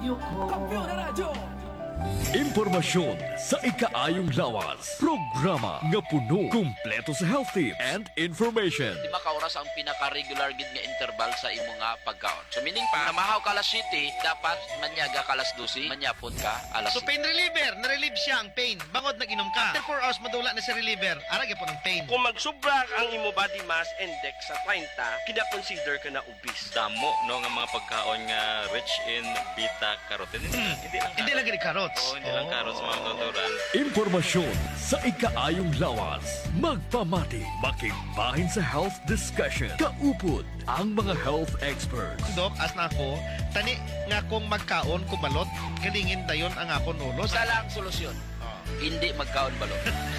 Kampiyon na radyo! Impormasyon sa ikaayong lawas. Programa nga puno, kumpleto sa health tips and information. 5 ka oras ang pinaka-regular gid nga interval sa imo nga pagkaon. So meaning pa, namahaw ka alas 7, dapat manyaga ka alas 12, manyapon ka alas So 7. pain reliever, na-relieve siya ang pain. Bangod nag-inom ka. After 4 hours madula na si reliever. Arag po ng pain. Kung magsubra ang imo body mass index sa 30, kina-consider ka na obese. Damo no nga mga pagkaon nga rich in beta carotene. Hindi lang gani carrots. Oo, hindi lang carrots mga natural. Impormasyon sa ikaayong lawas. Magpamati, makigbahin sa health discussion. Kaupod ang mga health experts. Dok, as na ako, tani nga kung magkaon kumalot, galingin dayon ang akon ulo. Isa lang solusyon. Hindi magkaon balot.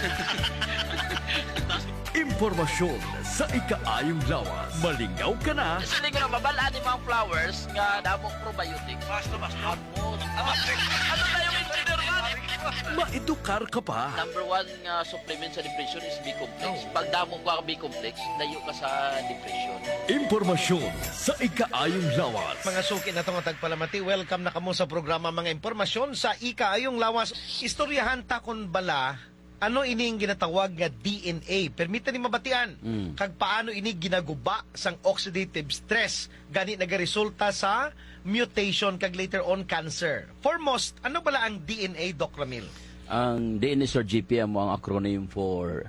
Impormasyon sa ikaayong lawas. Malingaw ka na. Sa ko na mabalaan ni mga flowers nga damong probiotic. Basta. Hamon. Ano tayo yung engineer man? Maedukar ka pa. Number 1 nga supplement sa depression is B-complex. Pag damong ka B-complex, layo ka sa depression. Impormasyon sa ikaayong lawas. Mga suki na itong tagpalamati, welcome na kamo sa programa mga impormasyon sa ikaayong lawas. Istoryahan ta kon bala, ano ining ginatawag nga DNA? Permita ni mabatian. Kag paano ini ginaguba sang oxidative stress gani nagaresulta sa mutation kag later on cancer. Foremost, ano bala ang DNA, Doc Ramil? Ang DNA, Sir GP, mo ang acronym for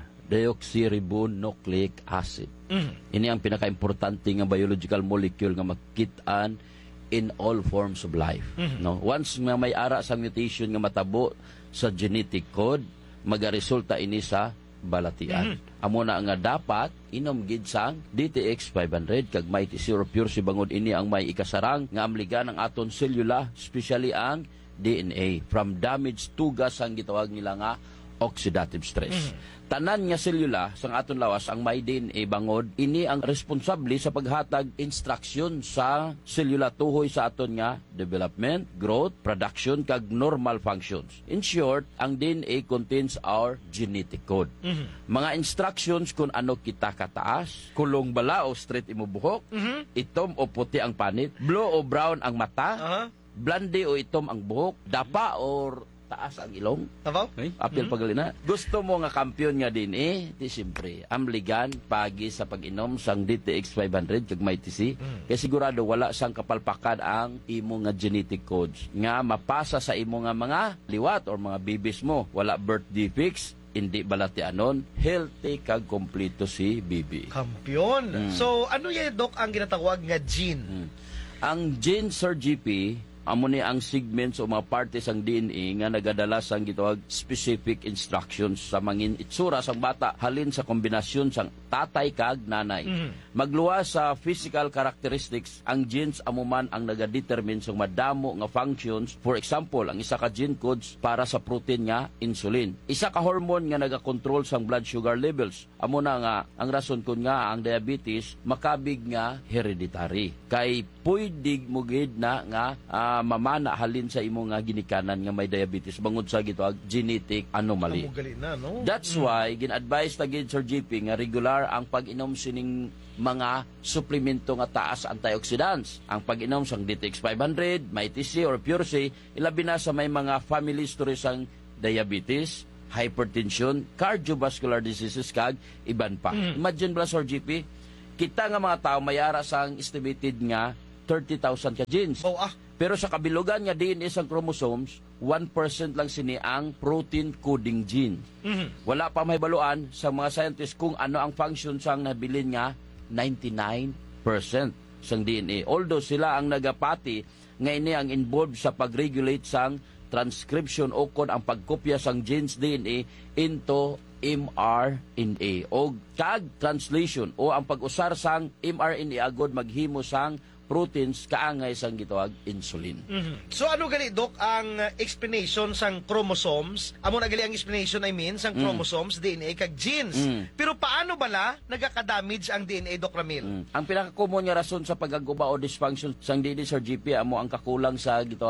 deoxyribonucleic acid. Ini ang pinaka-importante nga biological molecule nga makitaan in all forms of life. No? Once nga may ara sa mutation nga matabo sa genetic code, magaresulta ini sa balatian. Amo na nga dapat inom gid sang DTX 500 kag may T0 pure si bangod ini ang may ikasarang nga amligan ang aton selula, especially ang DNA from damaged tugas ang gitawag nila nga oxidative stress. Tanan nga selula sang aton lawas ang may DNA bangod ini ang responsable sa paghatag instruction sa selula tuhoy sa aton nga development, growth, production kag normal functions. In short, ang DNA contains our genetic code. Mga instructions kung ano kita kataas, kulong bala o straight imo buhok, itom o puti ang panit, blue o brown ang mata, blonde o itom ang buhok, dapa or taas ang ilong. Tabaw? Apil pagalina. Gusto mo nga kampiyon nga din di siyempre, amligan pagi sa pag-inom sang DTX 500 kag may TC. Kaya sigurado wala sang kapalpakan ang imo nga genetic codes nga mapasa sa imo nga mga liwat or mga babies mo. Wala birth defects, hindi balatianon, healthy kag kompleto si baby. Kampiyon. So, ano yan, Doc, ang ginatawag nga gene? Ang gene, Sir GP, amo ni ang segments o mga partes ang DNA nga nagadala sang gitawag specific instructions sa mangin itsura sang bata halin sa kombinasyon sang tatay kag nanay. Magluwas sa physical characteristics, ang genes amo man ang nagadetermine sang madamo nga functions. For example, ang isa ka gene codes para sa protein nga insulin. Isa ka hormone nga nagakontrol sang blood sugar levels. Amo na nga ang rason kun nga ang diabetes makabig nga hereditary. Kay pwede mo gid na nga mamana halin sa imo nga ginikanan nga may diabetes bangod sa gitawag genetic anomaly. Kamugali na, no? That's why gin-advise ta gid Sir GP nga regular ang pag-inom sining mga suplemento nga taas antioxidants. Ang pag-inom sang DTX 500, may TC or Pure C, ilabi na sa may mga family history sang diabetes, hypertension, cardiovascular diseases kag iban pa. Imagine bala Sir GP, kita nga mga tao mayara sang estimated nga 30,000 ka genes. Oh, Pero sa kabilugan nga DNA sang chromosomes, 1% lang sini ang protein coding gene. Wala pa mahibaluan sa mga scientists kung ano ang function sang nabilin nga 99% sang DNA. Although sila ang nagapati nga ini ang involved sa pag-regulate sang transcription o kon ang pagkopya sang genes DNA into mRNA o kag translation o ang pag-usar sang mRNA agod maghimo sang proteins kaangay sang gitawag insulin. So ano gali, Doc, ang explanation sang chromosomes? Amo na gali ang explanation, I mean, sang chromosomes, DNA kag genes. Pero paano bala nagaka-damage ang DNA, Doc Ramil? Ang pinaka-common nga rason sa pagaguba o dysfunction sang DNA, Sir GP, amo ang kakulang sa gitawag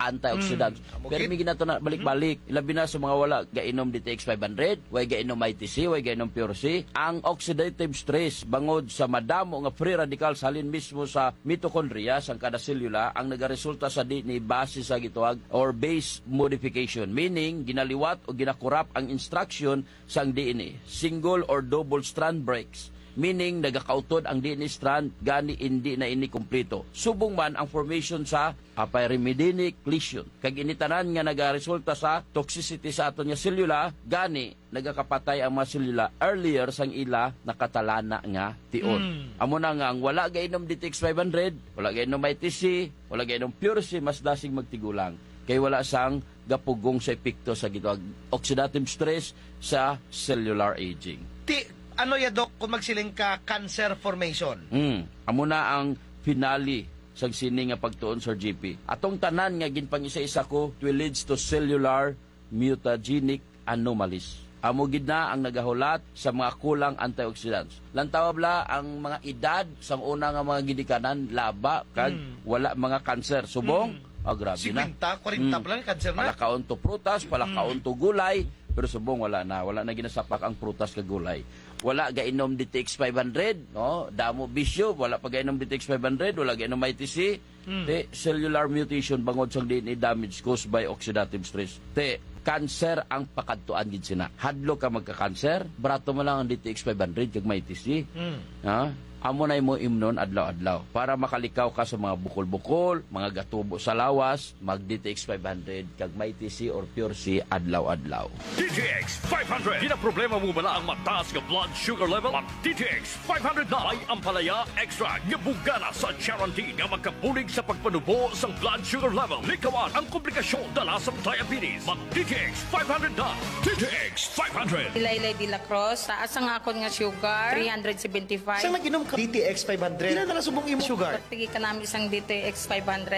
antioxidants. Pero may ginato na balik-balik. Ilabi na sa mga wala gainom DTX 500, way gainom ITC, way gainom Pure C. Ang oxidative stress bangod sa madamo nga free radicals halin mismo sa mitochondria sang kada selula ang nagaresulta sa DNA base sa gituwag or base modification, meaning ginaliwat o ginakurap ang instruction sang DNA. Single or double strand breaks, meaning nagakautod ang DNA strand gani hindi na ini kumpleto. Subong man ang formation sa pyrimidinic lesion. Kag initanan nga nagaresulta sa toxicity sa aton nga selula, gani nagakapatay ang mga selula earlier sang ila nakatalana nga tion. Amo na nga ang wala gainom DTX 500, wala gainom ITC, wala gainom Pure C, mas dasing magtigulang. Kay wala sang gapugong sa epekto sa gitawag oxidative stress sa cellular aging. Ano ya, Dok, kung magsiling ka cancer formation? Amo na ang finale sa sini nga pagtuon sa GP. Atong tanan nga ginpangisa-isa ko will leads to cellular mutagenic anomalies. Amo gid na ang nagahulat sa mga kulang antioxidants. Lantaw bla ang mga edad sang una nga mga gidikanan laba kag wala mga cancer. Subong, grabe na. 50, 40 pa lang cancer na. Palakaon to prutas, palakaon to gulay, pero subong wala na ginasapak ang prutas kag gulay. Wala gainom DTX 500, no? Damo bisyo, wala pa gainom DTX 500, wala gainom ITC. Te cellular mutation bangod sang DNA damage caused by oxidative stress. Te cancer ang pakadtuan gid sina. Hadlo ka magka-cancer, brato mo lang ang DTX 500 kag ITC. Ha? Amo na mo imnon adlaw-adlaw para makalikaw ka sa mga bukol-bukol, mga gatubo sa lawas, mag DTX 500 kag ITC or Pure C adlaw-adlaw. DTX 500. Ginaproblema mo ba ang mataas nga blood sugar level? Ang DTX 500 na ay ampalaya extra nga bugana sa guarantee nga magkabulig sa pagpanubo sa blood sugar level. Likawan ang komplikasyon dala sa diabetes. Mag DTX 500 na. DTX 500. Laylay de la Cruz, taas ang akon nga sugar, 375. Saan nag-inom ka DTX 500? Ilan na lang subong imo sugar? Pagpigi ka namin isang DTX 500,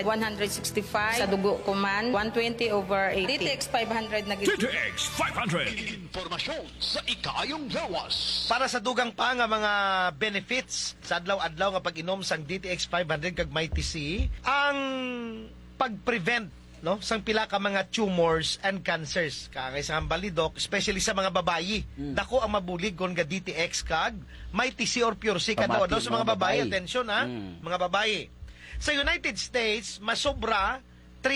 165. Sa dugo ko man, 120/80. DTX 500 na gid. DTX 500. Informasyon sa ikaayong lawas. Para sa dugang pa nga mga benefits sa adlaw-adlaw nga pag-inom sang DTX 500 kag ITC, ang pag-prevent sang pila ka mga tumors and cancers kagay sa balidok, especially sa mga babayi. Dako ang mabulig kon ga DTX kag ITC or Pure C kada daw sa mga babayi. Attention ha, mga babayi. Sa United States, masobra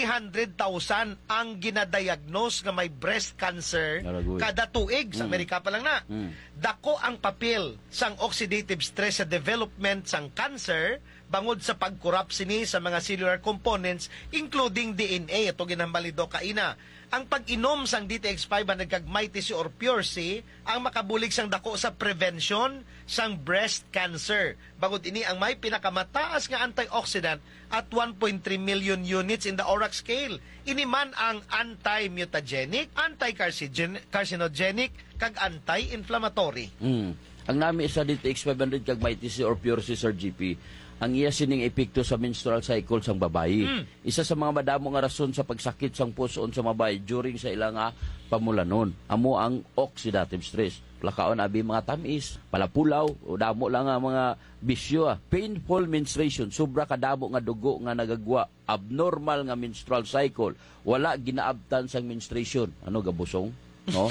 300,000 ang ginadiagnose nga may breast cancer kada tuig. Sa Amerika pa lang na. Dako ang papel sang oxidative stress sa development sang cancer bangod sa pagkurap sini sa mga cellular components including DNA. Ito ginambalido kaina. Ang pag-inom sang DTX 500 kag ITC or Pure C ang makabulig sang dako sa prevention sang breast cancer. Bangod ini ang may pinakamataas nga antioxidant at 1.3 million units in the ORAC scale. Ini man ang anti-mutagenic, anti-carcinogenic kag anti-inflammatory. Ang nami sa DTX 500 kag ITC or Pure C Sir GP, ang iya sining epekto sa menstrual cycle sang babayi. Isa sa mga madamo nga rason sa pagsakit sang pusoon sa babayi during sa ilang pamulanon. Amo ang oxidative stress. Plakaon abi mga tamis, palapulaw, o damo lang nga mga bisyo. Painful menstruation, sobra kadamo nga dugo nga nagagwa. Abnormal nga menstrual cycle. Wala ginaabtan sang menstruation. Ano gabusong? No?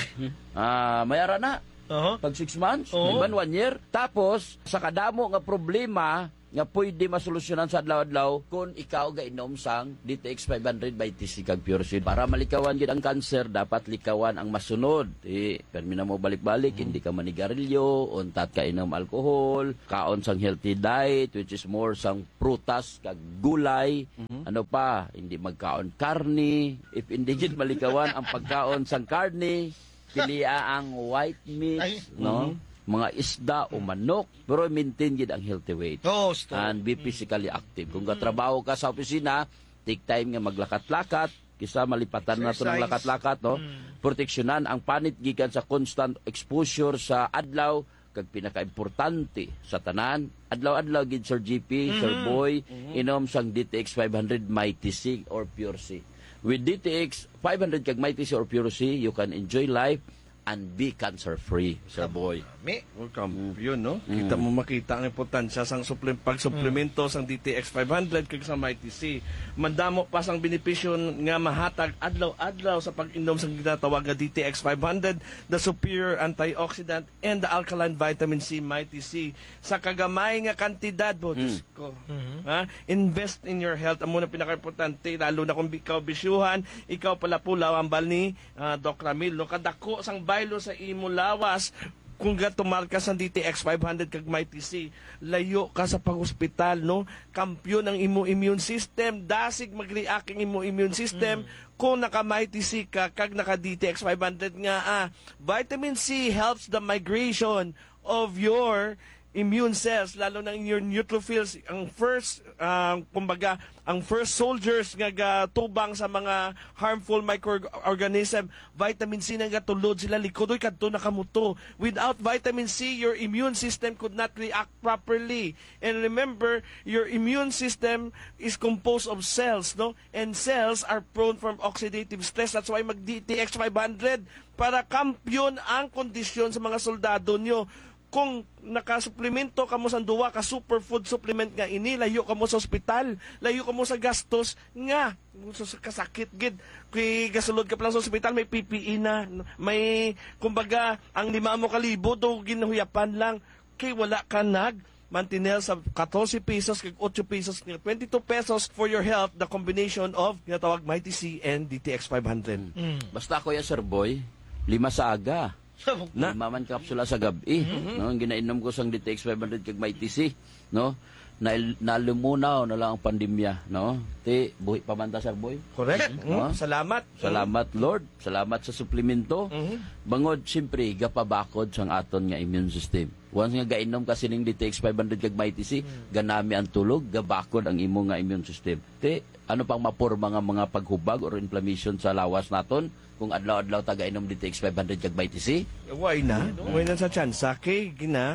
Mayara na. Pag 6 months, iban 1 year. Tapos, sa kadamo nga problema nga pwede masolusyonan sa adlaw-adlaw kung ikaw gainom sang DTX 500 by ITC kag Pure C. Para malikawan gid ang cancer, dapat likawan ang masunod. Permina mo balik-balik, hindi ka manigarilyo, untat ka inom alcohol, kaon sang healthy diet, which is more sang prutas kag gulay. Ano pa, hindi magkaon karne. If hindi gid malikawan ang pagkaon sang karne, pilia ang white meat, no? Mga isda o manok, pero maintain gid ang healthy weight. And be physically active. Kung katrabaho ka sa opisina, take time nga maglakat-lakat, kisa malipatan na to ng lakat-lakat, no? Proteksyonan ang panit gikan sa constant exposure sa adlaw, kag pinaka-importante sa tanan, adlaw-adlaw gid Sir GP, Sir Boy, inom sang DTX 500 ITC or Pure C. With DTX 500 kag ITC or Pure C, you can enjoy life and be cancer-free, Sir Boy. Mi, Welcome. Yun, no? Kita mo makita ang importansya sang pagsuplemento sang DTX 500 kag sa Mighty C. Mandamo pa sang benepisyo nga mahatag adlaw-adlaw sa pag-inom sang ginatawag nga DTX 500, the superior antioxidant and the alkaline vitamin C Mighty C. Sa kagamay nga kantidad, Diyos ko. Ha? Invest in your health. Amo na pinaka-importante, lalo na kung ikaw bisyuhan, ikaw pala pulaw ang bal ni Doc Ramil. No? Kadako sang baylo sa imo lawas, kung gatumar ka sa DTX 500 kag Mighty C, layo ka sa pag-hospital, no? Kampyon ang imo immune system, dasig mag-react ang imo immune system kung naka Mighty C ka kag naka DTX 500 nga. Vitamin C helps the migration of your immune cells, lalo na your neutrophils, ang first kumbaga ang first soldiers nga gatubang sa mga harmful microorganism. Vitamin C nga gatulod sila likodoy kadto nakamuto. Without vitamin C, your immune system could not react properly. And remember, your immune system is composed of cells, no? And cells are prone from oxidative stress. That's why mag DTX 500 para kampyon ang kondisyon sa mga soldado nyo. Kung nakasuplemento ka mo sa duwa ka superfood supplement nga ini, layo ka mo sa ospital, layo ka mo sa gastos nga sa kasakit gid. Kay gasulod ka pa lang sa ospital, may PPE na, may kumbaga ang 5,000 do ginahuyapan lang, kay wala ka mantinel sa 14 pesos kag 8 pesos, 22 pesos for your health, the combination of ginatawag Mighty C and DTX 500. Basta ako Sir Boy, 5 sa aga. Na? 5 man kapsula sa gabi. No, ang ginainom ko sang DTX 500 kag Mighty C, no? Nalumunaw na lang ang pandemya, no? Ti buhi pa man ta, Sir Boy. Correct. No? Salamat. Salamat Lord, salamat sa suplemento. Bangod siyempre gapabakod sang aton nga immune system. Once nga gainom ka sining DTX 500 kag Mighty C, ganami ang tulog, gabakod ang imo nga immune system. Ti ano pang maporma nga mga paghubag or inflammation sa lawas naton kung adlaw-adlaw ta gainom DTX 500 kag Mighty C? Why na? Why na sa tsansa? Kay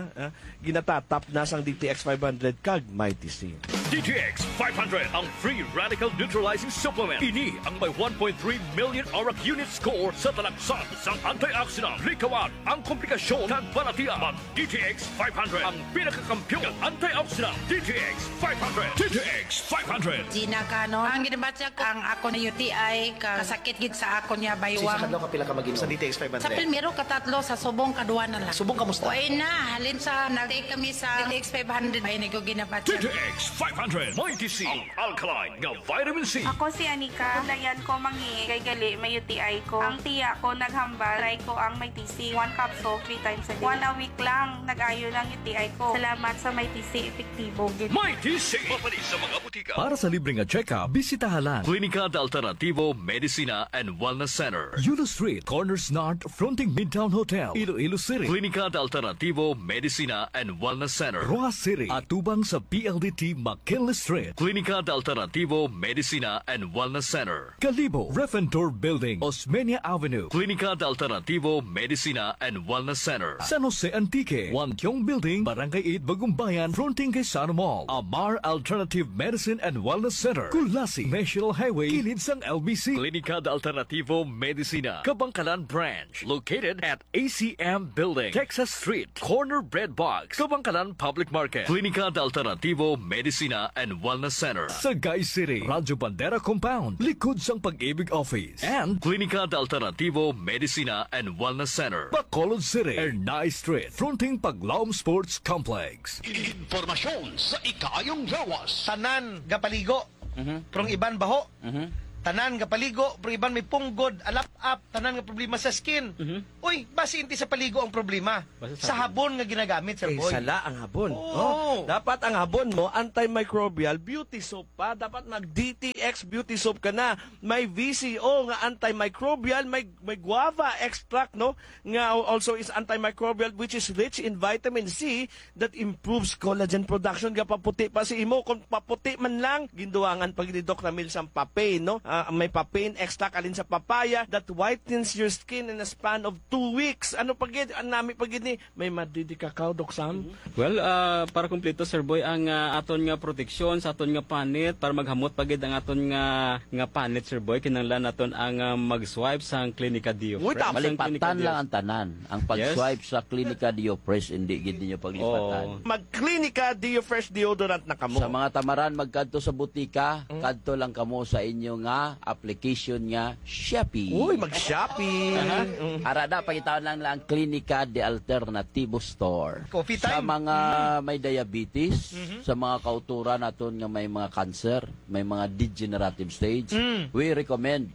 ginatatap na sang DTX 500 kag Mighty C. DTX 500 ang free radical neutralizing supplement. Ini ang may 1.3 million auric unit score sa talagsan sang antioxidant. Likawan ang komplikasyon ng balatian. Mag DTX 500 ang pinakakampyon ng antioxidant. DTX 500. DTX 500. Gina Canon. Ang ginabatsak ang ako na UTI, kasakit gid sa ako niya baywang. ka pila ka mag-inom? Sa DTX 500. Sa primero katatlo, sa subong kadua na lang. Subong kamusta? Oy na, halin sa nag-take kami sa DTX 500. Ay, nag ginabatsak. DTX 500. Mighty C. Ang alkaline nga vitamin C. Ako si Anika. Dayan ko mangi kay gali may UTI ko. Ang tiya ko naghambal. Try ko ang may TC. 1 capsule 3 times a day. 1 a week lang nag-ayo ng UTI ko. Salamat sa may TC. Epektibo. Mighty C. Mapalis sa mga butika. Para sa libreng check-up, bisitahalan Klinika de Alternativo Medicina and Wellness Center. Yulo Street, Corners North, fronting Midtown Hotel, Iloilo City. Klinika de Alternativo Medicina and Wellness Center. Roa City, atubang sa PLDT McKinley Street. Klinika de Alternativo Medicina and Wellness Center. Kalibo, Refentor Building, Osmeña Avenue. Klinika de Alternativo Medicina and Wellness Center. San Jose Antique, Wankyong Building, Barangay 8, Bagumbayan, fronting kay Sano Mall. Amar Alternative Medicine and Wellness Center. Kulasi, National Highway, kilid sang LBC. Klinika de Alternativo Medicina, Kabangkalan Branch, located at ACM Building, Texas Street, Corner Bread Box, Kabangkalan Public Market. Klinika de Alternativo Medicina and Wellness Center. Sagay City, Radyo Bandera Compound, likod sang Pag-ibig Office. And Klinika de Alternativo Medicina and Wellness Center. Bacolod City, Ernay Street, fronting Paglaom Sports Complex. Informasyon sa ikaayong lawas. Tanan gapaligo. Prong iban baho. Tanan nga paligo, pero iban may punggod, alap-up, tanan nga problema sa skin. Uy, basi hindi sa paligo ang problema. Sa habon nga ginagamit, Sir Boy. Sala ang habon. Oo. Dapat ang habon mo, antimicrobial beauty soap pa. Dapat mag-DTX beauty soap ka na. May VCO nga antimicrobial, may guava extract, no? Nga also is antimicrobial, which is rich in vitamin C that improves collagen production. Nga paputi pa si imo. Kung paputi man lang, ginduangan pag ni Doc Ramil sa papain, no? may papain extract alin sa papaya that whitens your skin in a span of 2 weeks. Ano pagid ang nami pagid ni may madidi kakao Dok Sam? Well, para kumpleto Sir Boy ang aton nga proteksyon sa aton nga panit para maghamot pagid ang aton nga panit Sir Boy kinahanglan naton ang mag-swipe sa Clinica Dio Fresh. Malipatan lang ang tanan. Ang pag-swipe sa Clinica Dio Fresh hindi gid ninyo paglipatan. Mag-Clinica Dio Fresh deodorant na kamo. Sa mga tamaran magkadto sa butika, kadto lang kamo sa inyo nga application nga Shopee. Uy, mag-Shopee. Arada pakitaan lang Clinica de Alternativo Store. Coffee time. Sa mga may diabetes, sa mga kauturan naton nga may mga cancer, may mga degenerative stage, we recommend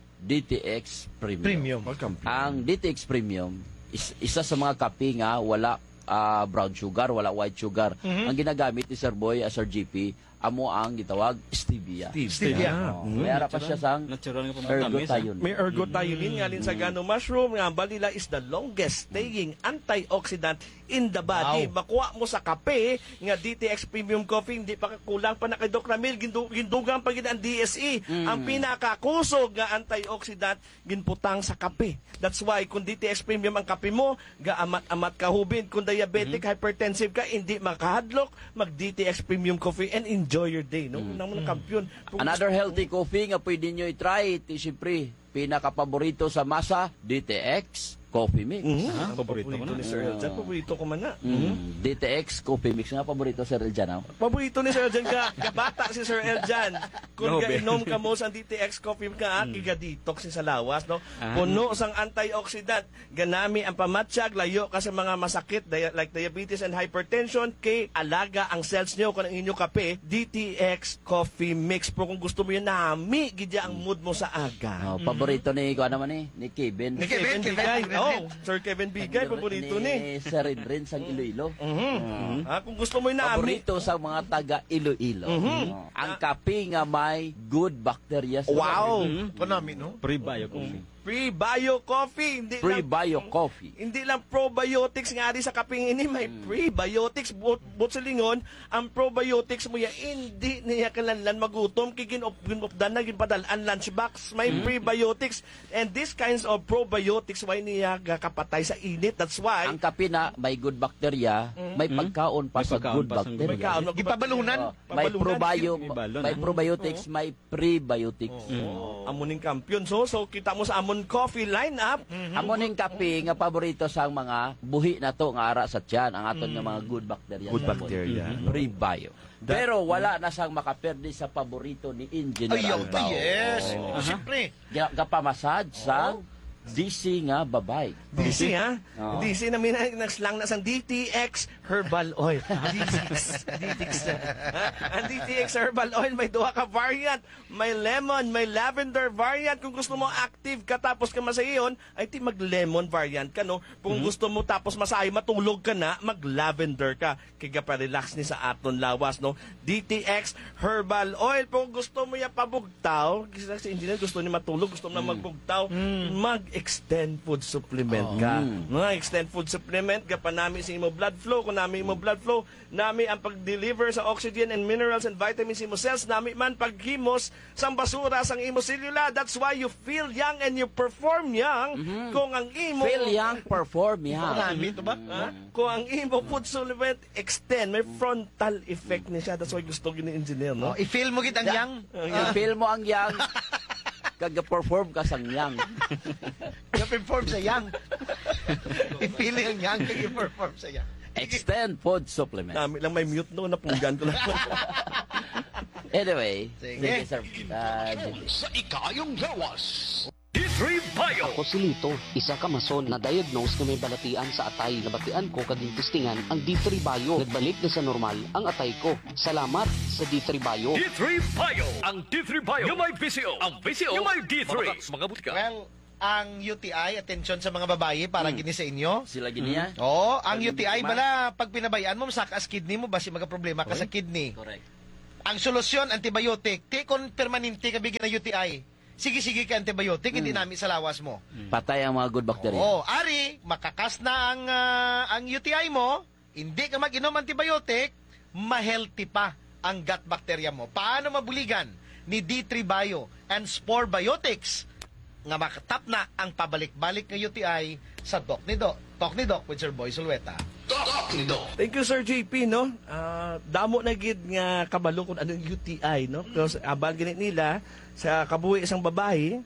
DTX Premium. Ang DTX Premium isa sa mga kape nga wala brown sugar, wala white sugar. Ang ginagamit ni Sir Boy as RGP, amo ang gitawag stevia. Stevia. May ara pa siya sang natural nga ergothioneine. May ergothioneine nga sa gano mushroom nga balila is the longest staying antioxidant in the body. Makuha mo sa kape nga DTX Premium Coffee, hindi pa kulang pa na kay Doc Ramil, gindugang pa gid ang DSE. Ang pinakakusog nga antioxidant ginputang sa kape. That's why kung DTX Premium ang kape mo, gaamat-amat kahubin. Kung diabetic, hypertensive ka, hindi makahadlok, mag DTX Premium Coffee and enjoy your day. No? Unang mga kampiyon. Another healthy coffee nga pwede nyo i-try, siyempre, pinaka-paborito sa masa, DTX Coffee Mix. Paborito ni Sir Eljan. Paborito ko man na. DTX Coffee Mix nga paborito Sir Eljan. Paborito ni Sir Eljan ka. Bata si Sir Eljan. Kung gainom ka mo sa DTX Coffee ka, kiga-detox sa lawas. No? Puno sang antioxidant. Ganami ang pamatsyag, layo ka sa mga masakit like diabetes and hypertension. Kay alaga ang cells nyo kung ang inyo kape, DTX Coffee Mix. Pero kung gusto mo yun, nami, gidya ang mood mo sa aga. Paborito ni ni Kevin. Ni Kevin Bigay. Sir Kevin Bigay, paborito ni. Sir Rin sang Iloilo. Kung gusto mo yun, nami. Paborito sa mga taga Iloilo. Ang kape nga may good bacteria. Wow! Panami, no? Pre-bio coffee. Pre-bio coffee. Pre-bio coffee. Hindi lang probiotics nga di sa kaping ini, may prebiotics. But sa lingon, ang probiotics mo ya, hindi niya kalanlan magutom. Kiginopdan na ginpadalaan lunchbox. May prebiotics. And these kinds of probiotics, why niya kapatay sa init. That's why. Ang kape na may good bacteria, may pagkaon pa sa good bacteria. May kaon. Gipabalunan. May probiotics, may prebiotics. Amuning kampiyon. So kita mo sa Amon Coffee lineup. Amuning kape nga paborito sa mga buhi na to nga ara sa tiyan, ang aton nga mga good bacteria. Good bacteria. Prebio. Pero wala na sang makaperde sa paborito ni Engineer Albao. Yes. Siyempre. Gapamassage sa DC nga babay. DC ha? DC na nagslang na sang DTX Herbal Oil. DTX. Ang DTX Herbal Oil may duha ka variant. May lemon, may lavender variant. Kung gusto mo active ka tapos ka masayon, ay ti mag-lemon variant ka, no? Kung gusto mo tapos masayo, matulog ka na, mag-lavender ka. Kaya pa-relax ni sa aton lawas, no? DTX Herbal Oil. Kung gusto mo ya pabugtaw, si engineer gusto ni matulog, gusto mo na magbugtaw, mag-extend food supplement ka. Mga extend food supplement, gapanami sa imo blood flow. Kung nami imo blood flow, nami ang pag-deliver sa oxygen and minerals and vitamins imo cells, nami man paghimos sang basura sang imo selula. That's why you feel young and you perform young. Kung ang imo feel young, perform young. Nami ito ba? Kung ang imo food supplement extend, may frontal effect ni siya. That's why gusto gini engineer, no? I-feel mo gid ang yang. I-feel mo ang yang. Kag-perform ka sang yang. Ka-perform sa yang. I-feel yung yang, kag-perform sa yang. Extend food supplement. Nami lang may mute no, napunggan ko lang. Anyway, sige sir. Sa ikayong lawas. D3 Bio. Ako si Lito, isa ka mason na diagnose na may balatian sa atay. Nabatian ko kaging testingan ang D3 Bio. Nagbalik na sa normal ang atay ko. Salamat sa D3 Bio. D3 Bio. Ang D3 Bio yung may VCO. Ang VCO yung may D3. Mga butika. Well, ang UTI, attention sa mga babae, para gini sa inyo. Sila giniya? Oo, ang UTI, bala, pag pinabayaan mo, masakas kidney mo, basi magka-problema ka sa kidney. Correct. Ang solusyon, antibiotic. Tikon permanente kabigin na UTI. Sige ka antibiotic, hindi namin sa lawas mo. Patay ang mga good bacteria. Oo, ari, makakas na ang UTI mo, hindi ka mag-inom antibiotic, ma-healthy pa ang gut bacteria mo. Paano mabuligan? ni D3 Bio and Spore Biotics nga makatap na ang pabalik-balik nga UTI sa Talk ni Doc with Sir Boy Sulweta. Thank you, Sir JP, no? Damo na gid nga kabalo kung anong UTI, no? Because abal ginit nila sa kabuhi isang babae,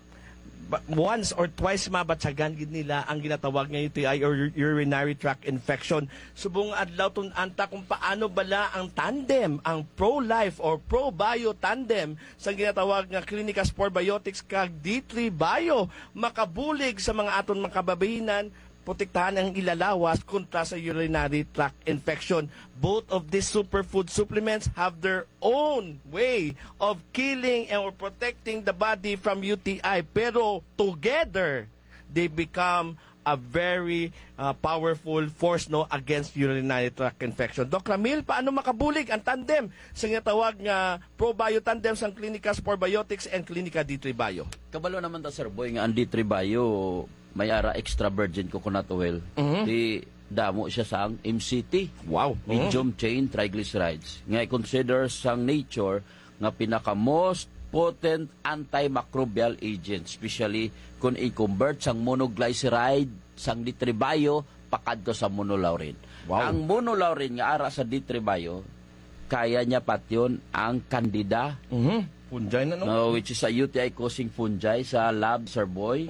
once or twice mabatsagan gid nila ang ginatawag nga UTI or urinary tract infection. Subong adlaw tun anta kung paano bala ang tandem, ang pro-life or pro-bio tandem sa ginatawag nga Clinica Spore Biotics kag D3 Bio makabulig sa mga aton mga kababayenan, protektahan ang ilalawas kontra sa urinary tract infection. Both of these superfood supplements have their own way of killing and or protecting the body from UTI. Pero together, they become a very powerful force no against urinary tract infection. Doc Ramil, paano makabulig ang tandem sa tawag nga pro-bio tandem sa Clinica Spore Biotics and Clinica D3 Bio? Kabalo naman ta, Sir Boy, nga ang D3 Bio may ara extra virgin coconut oil. Di damo siya sang MCT. Wow. Medium chain triglycerides. Nga i-consider sang nature nga pinaka most potent antimicrobial agent, especially kung i-convert sang monoglyceride sang D3 Bio pakadto sa monolaurin. Wow. Ang monolaurin nga ara sa D3 Bio, kaya niya patyon ang candida. Fungi na, no? Which is a UTI causing fungi sa lab, Sir Boy.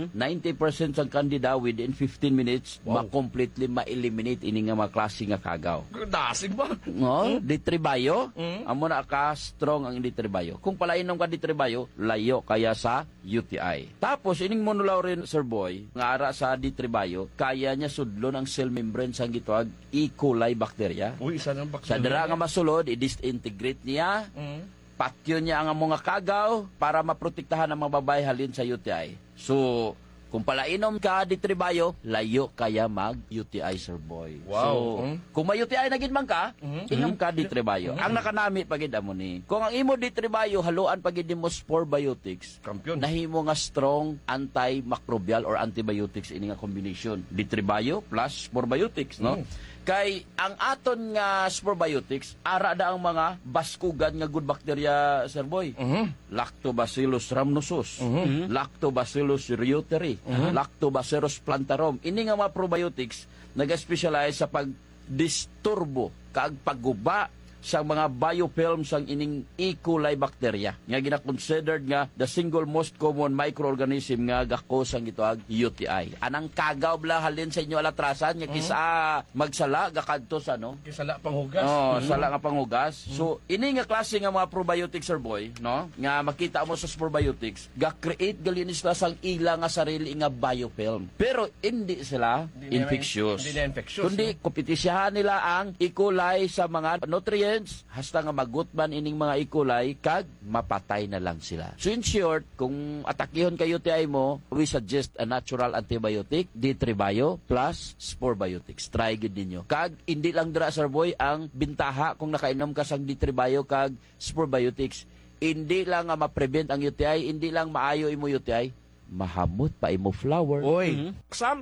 90% ang candida within 15 minutes ma-completely ma-eliminate ini nga mga klase nga kagaw. Dasig ba? No, D3 Bio, amo na ka strong ang D3 Bio. Kung palainom ka D3 Bio, layo kaya sa UTI. Tapos ining monolaurin, Sir Boy, nga ara sa D3 Bio, kaya niya sudlon ang cell membrane sang gitawag E. coli bacteria. Uy, isa ng Sa dira nga masulod, i-disintegrate niya. Patyo niya ang mga kagaw para maprotektahan ang mga babae halin sa UTI. So, kung palainom ka D3 Bio, layo kaya mag-UTI, Sir Boy. Wow. So, kung may UTI na gid man ka, inom ka D3 Bio. Ang nakanami pagid amo ni. Kung ang imo D3 Bio haluan pagid mo Spore Biotics, kampiyon. Nahimo nga strong antimicrobial or antibiotics ini nga combination. D3 Bio plus Spore Biotics, no? Kay ang aton nga Spore Biotics ara da ang mga baskugan nga good bacteria, Sir Boy. Lactobacillus rhamnosus, Lactobacillus reuteri, Lactobacillus plantarum. Ini nga mga probiotics nag-specialize sa pagdisturbo kag pagguba sa mga biofilms sang ining E. coli bacteria nga gina-considered nga the single most common microorganism nga gakos ang itoag UTI. Anang kagaw bla halin sa inyo alatrasan nga kisa magsala gakadto sa no? Kisala panghugas. Sala nga panghugas. So ini nga klase nga mga probiotics, Sir Boy, no? Nga makita mo sa probiotics, ga-create gali ni sila sang ila nga sarili nga biofilm. Pero hindi sila infectious. Hindi na infectious. Kundi kompetisyahan nila ang E. coli sa mga nutrients hasta nga magutban ining mga E. coli kag mapatay na lang sila. So in short, kung atakihon kayo UTI mo, we suggest a natural antibiotic, D3 Bio plus Spore Biotics. Try gid ninyo. Kag hindi lang dira, Sir Boy, ang bintaha kung nakainom ka sang D3 Bio kag Spore Biotics. Hindi lang nga ma-prevent ang UTI, hindi lang maayo imo UTI, mahamot pa imo flower. Oy. Sam?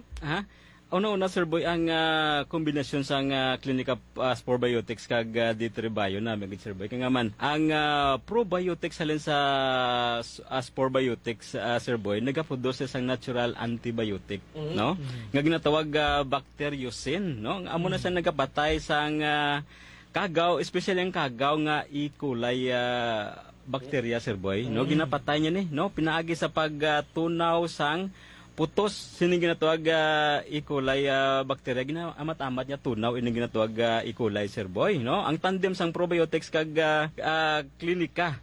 Una, Sir Boy, ang kombinasyon sa Clinica Spore Biotics kag D3 Bio na Sir Boy. Kaya man, ang probiotics halin sa Spore Biotics, Sir Boy, nagaproduce sang natural antibiotic, no? Nga ginatawag bacteriocin, no? Amo na siya nagapatay sang kagaw, especially ang kagaw nga E. coli bacteria, Sir Boy, no? Ginapatay niya ni, no? Pinaagi sa pagtunaw sang putos sining ginatawag E. coli bacteria ginaamat-amat niya tunaw ini ginatawag E. coli, Sir Boy, no? Ang tandem sang probiotics kag Clinica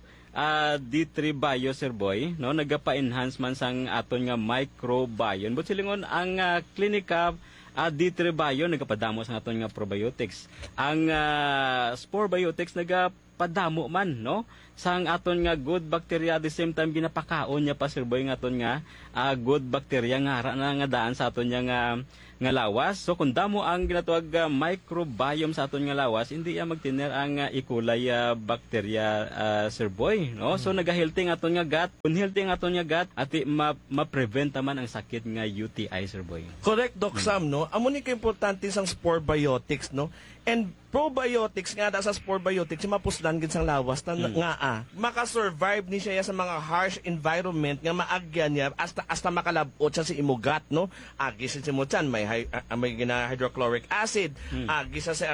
D3 Bio, Sir Boy, no, nagapa-enhance man sang aton nga microbiome. But silingon ang Clinica D3 Bio nagapadamo sa aton nga probiotics. Ang Spore Biotics nagapadamo man, no, sang aton nga good bacteria, at the same time ginapakaon niya pa, Sir Boy, nga aton nga good bacteria nga ara na nga daan sa aton nga lawas. So kung damo ang ginatawag microbiome sa aton nga lawas, hindi ya magtiner ang E. coli bacteria, Sir Boy, no? So nagahealthy ang aton nga gut. Kung healthy ang aton nga gut, ati ma-prevent man ang sakit nga UTI, Sir Boy. Correct, Doc Sam, no? Amo ni ka-importante sang Spore Biotics, no? And probiotics nga da sa Spore Biotics, mapuslan gid sang lawas na nga siya. Makasurvive ni siya sa mga harsh environment nga maagyan niya hasta makalabot siya sa imugat, no? Agi sa simutsan, may hydrochloric acid. Agi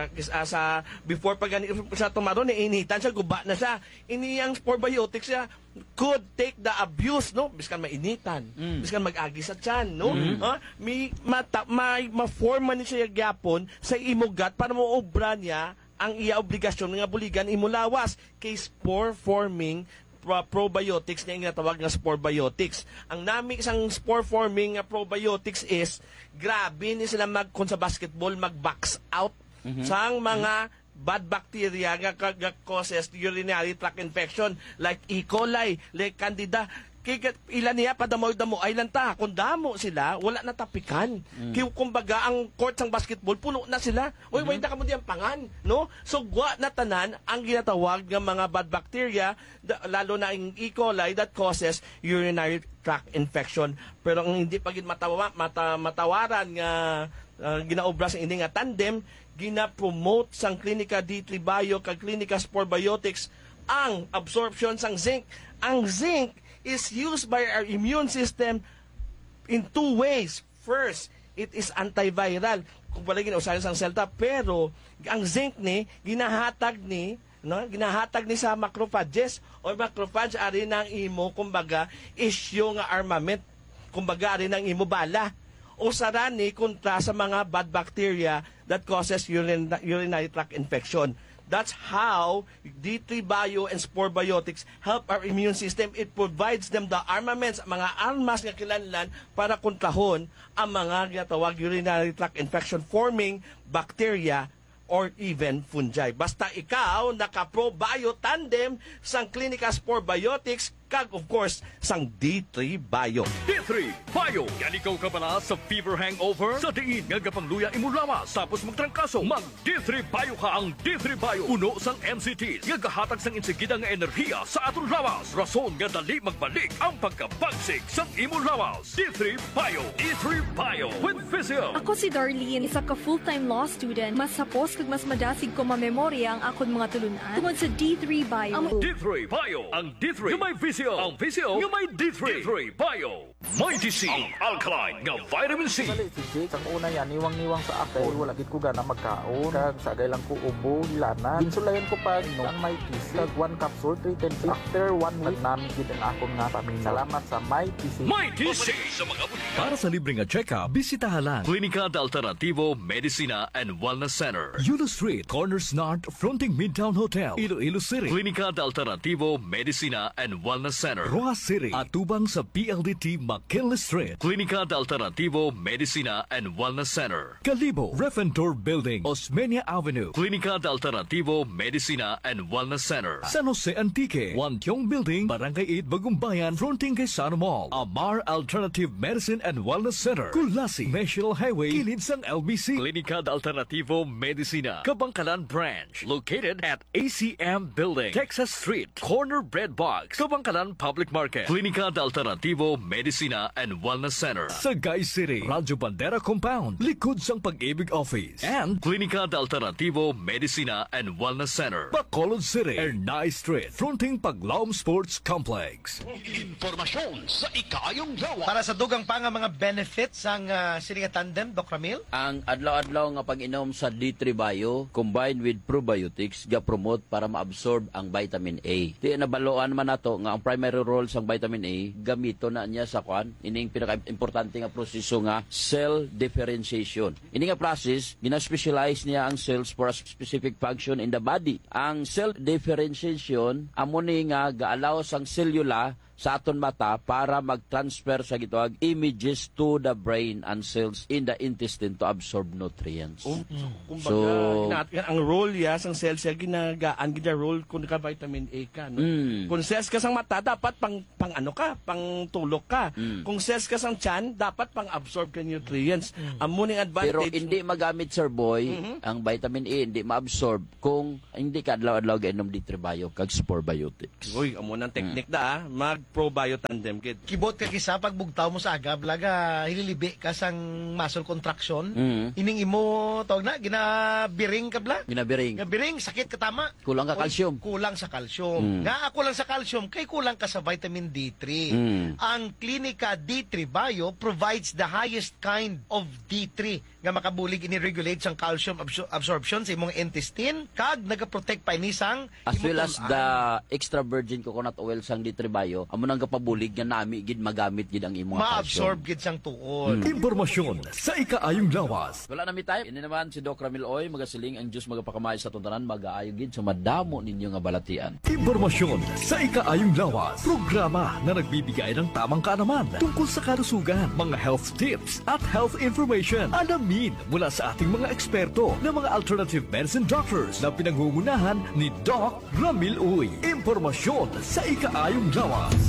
sa before pag siya tumaron, initan siya, guba na siya. Iniyang spore biotics siya could take the abuse, no? Biskan mainitan, biskan mag-agi sa tiyan, no? May ma-forma ni siya gyapon sa imugat para maobra niya ang iya obligasyon nga buligan imulawas kay spore forming probiotics na yung natawag na spore biotics. Ang nami isang spore forming probiotics is grabe ni sila kung sa basketball mag-box out sang mga bad bacteria nga causes urinary tract infection like E. coli, like Candida. Ilan niya padamo-damo ay lanta. Kung damo sila, wala na tapikan. Kumbaga, ang court ng basketball, puno na sila. Uy, wait na ka mo diyan pangan. No? So, gwa na tanan ang ginatawag ng mga bad bacteria, lalo na ang E. coli that causes urinary tract infection. Pero ang hindi pagin matawaran nga ginaobra sa ini nga tandem, gina-promote sang Clinica D3 Bio kag Clinica Spore Biotics ang absorption sang zinc. Ang zinc is used by our immune system in two ways. First, it is antiviral. Kung pala ginausahan sang selta, pero ang zinc ni ginahatag ni sa macrophages o macrophage ari nang imo kumbaga issue nga armament. Kumbaga ari nang imo bala. O sarani kontra sa mga bad bacteria that causes urinary tract infection. That's how D3 Bio and Spore Biotics help our immune system. It provides them the armaments, mga armas nga kinahanglan para kontrahon ang mga ginatawag urinary tract infection forming bacteria or even fungi. Basta ikaw naka-Pro Bio Tandem sang Clinica Spore Biotics kag of course sang D3 Bio. D3 Bio. Yan ikaw ka pala sa fever hangover? Sa diin nga gapangluya imulawas tapos magtrangkaso. Mag D3 Bio ka ang D3 Bio. Uno sang MCTs nga gahatag sang insigida nga enerhiya sa aton lawas. Rason nga dali magbalik ang pagkabagsik sang imulawas. D3 Bio. D3 Bio with Physio. Ako si Darlene, isa ka full-time law student. Mas sapos kag mas madasig ko mamemorya ang akon mga tulunan tungod sa D3 Bio. D3 Bio. Ang D3 nga may Physio. Ang Physio nga may D3. D3 Bio. May DC. Ang alkaline nga vitamin C. Ang una yan, niwang-niwang sa ako. Wala gid ko gana magkaon. Kag sagay lang ko ubo, hilana. Ginsulayan ko pa ang may PC. Kag 1 capsule, 310. After 1 week, namin gid ang akong nga pamilya. Salamat sa may PC. May DC. Sa mga butika. Para sa libreng check-up, bisitahan lang Clinica de Alternativo Medicina and Wellness Center. Yulo Street, Corners North, fronting Midtown Hotel, Iloilo City. Clinica de Alternativo Medicina and Wellness Center, Roa City, atubang sa PLDT McKinley Street. Clinica de Alternativo Medicina and Wellness Center, Calibo, Refentor Building, Osmeña Avenue. Clinica de Alternativo Medicina and Wellness Center, San Jose Antique, Wantiong Building, Barangay 8, Bagumbayan, fronting kay Sano Mall. Amar Alternative Medicine and Wellness Center, Kulasi, National Highway, kilid sang LBC. Clinica de Alternativo Medicina, Kabangkalan Branch, located at ACM Building, Texas Street, Corner Bread Box, Kabangkalan Public Market. Clinica de Alternativo Medicina and Wellness Center, Sagay City, Radyo Bandera Compound, likod sang Pag-ibig Office. And Clinica de Alternativo Medicina and Wellness Center, Bacolod City, Ernay Street, fronting Paglaom Sports Complex. Informasyon sa ikayong lawas. Para sa dugang pa nga mga benefits ang Silinga Tandem, Doc Ramil? Ang adlaw-adlaw nga pag-inom sa D3 Bio combined with probiotics ga-promote para ma-absorb ang vitamin A. Di nabaloan man nato nga ang primary role sang vitamin A gamito na niya sa kwan ining pinaka-importante nga proseso nga cell differentiation. Ini nga process gina-specialize niya ang cells for a specific function in the body. Ang cell differentiation amo ni nga ga-allow sang cellula sa aton mata para mag-transfer sa gitawag images to the brain and cells in the intestine to absorb nutrients. Kumbaga, ang role ya sang cells ya ginagaan gida role kung ka vitamin A ka, no? Kung cells ka sang mata dapat pang pang tulok ka. Kung cells ka sang tiyan dapat pang absorb ka nutrients. Amo ning advantage. Pero hindi magamit, Sir Boy, ang vitamin A hindi ma-absorb kung hindi ka adlaw-adlaw gainom D3 Bio kag Spore Biotics. Uy, amo nang technique da, probio tandem gid. Kibot ka kisa pag bugtaw mo sa agab laga hililibi ka sang muscle contraction. Ining imo tawag na ginabiring ka bla. Ginabiring. Gabiring sakit ka tama. Kulang ka calcium. Kulang sa calcium. Nga kulang sa calcium kay kulang ka sa vitamin D3. Ang Clinica D3 Bio provides the highest kind of D3 nga makabulig ini-regulate sang calcium absorption sa imong intestine kag nagaprotect pa ini sang as well as the extra virgin coconut oil sang D3 Bio, amo nang kapabulig nga nami gid magamit gid ang imong ma-absorb gid sang tuod. Impormasyon sa ikaayong lawas. Wala na mi time. Ini naman si Doc Ramil Oy, magasiling ang Diyos magapakamay sa tuntanan, mag-aayo gid so madamo ninyo nga balatian. Impormasyon sa ikaayong lawas. Programa na nagbibigay ng tamang kaalaman tungkol sa kalusugan, mga health tips at health information. Alamin mula sa ating mga eksperto na mga alternative medicine doctors na pinangungunahan ni Doc Ramil Uy. Impormasyon sa ikaayong lawas.